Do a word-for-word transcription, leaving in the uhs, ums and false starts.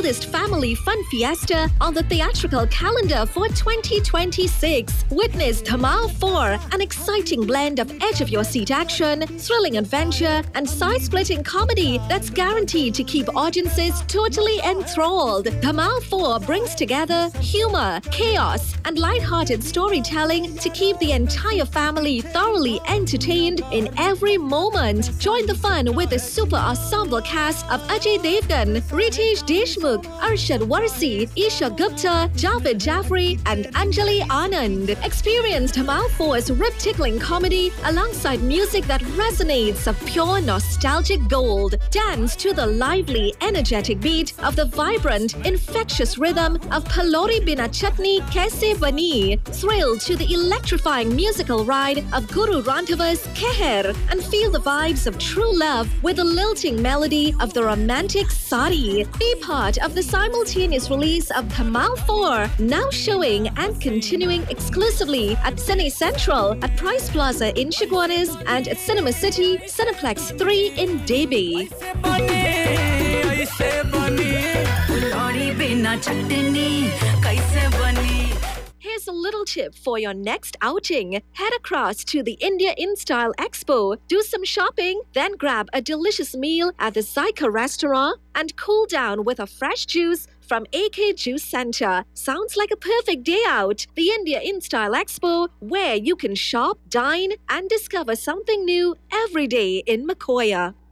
oldest family fun fiesta on the theatrical calendar for twenty twenty-six. Witness Dhamal four, an exciting blend of edge-of-your-seat action, thrilling adventure, and side-splitting comedy that's guaranteed to keep audiences totally enthralled. Dhamal four brings together humor, chaos, and light-hearted storytelling to keep the entire family thoroughly entertained in every moment. Join the fun with the super ensemble cast of Ajay Devgan, Ritesh Deshmukh, Arshad Warsi, Isha Gupta, Javed Jaffrey, and Anjali Anand. Experience Dhamal four's rib-tickling comedy alongside music that resonates of pure nostalgic gold. Dance to the lively, energetic beat of the vibrant, infectious rhythm of Palori Bina Chutney Kaise Bani. Thrill to the electrifying musical ride of Guru Randhava's Kheher, and feel the vibes of true love with the lilting melody of the romantic Sari. Be part of the simultaneous release of Dhamal four, now showing and continuing exclusively at Cine Central, at Price Plaza in Chaguanas, and at Cinema City, Cineplex three in Debi. Here's a little tip for your next outing. Head across to the India InStyle Expo, do some shopping, then grab a delicious meal at the Zyka restaurant and cool down with a fresh juice from A K Juice Center. Sounds like a perfect day out. The India InStyle Expo, where you can shop, dine, and discover something new every day in Makoya.